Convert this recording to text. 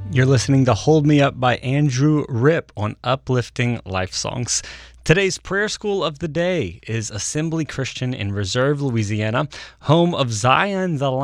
You're listening to Hold Me Up by Andrew Ripp on Uplifting Life Songs. Today's prayer school of the day is Assembly Christian in Reserve, Louisiana, home of Zion the